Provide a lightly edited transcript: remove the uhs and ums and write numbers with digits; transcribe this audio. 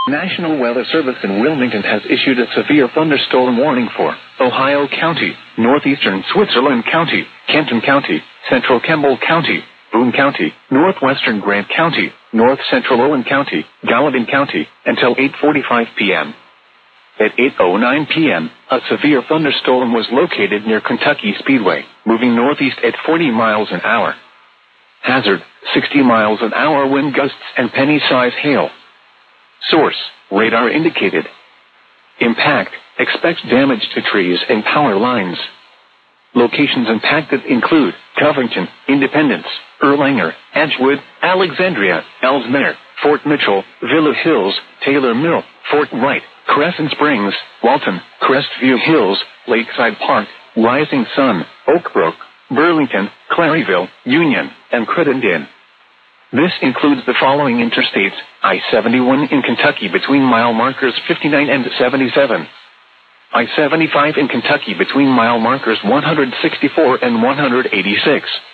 National Weather Service in Wilmington has issued a severe thunderstorm warning for Ohio County, northeastern Switzerland County, Kenton County, central Campbell County, Boone County, northwestern Grant County, north central Owen County, Gallatin County, until 8:45 p.m. At 8:09 p.m., a severe thunderstorm was located near Kentucky Speedway, moving northeast at 40 miles an hour. Hazard, 60 miles an hour wind gusts and penny-size hail. Source, radar indicated. Impact, expect damage to trees and power lines. Locations impacted include Covington, Independence, Erlanger, Edgewood, Alexandria, Ellesmere, Fort Mitchell, Villa Hills, Taylor Mill, Fort Wright, Crescent Springs, Walton, Crestview Hills, Lakeside Park, Rising Sun, Oak Brook, Burlington, Claryville, Union, and Crittenden. This includes the following interstates: I-71 in Kentucky between mile markers 59 and 77. I-75 in Kentucky between mile markers 164 and 186.